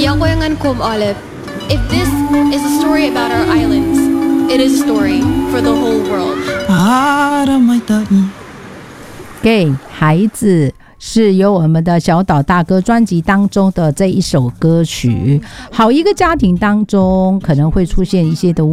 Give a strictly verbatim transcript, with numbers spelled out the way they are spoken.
Yang Koyangan Kum Olive. If this is a story about our islands, it is a story for the whole world. 给孩子是由我们的小岛大哥专辑当中的这一首歌曲。好一个家庭当中可能会出现一些的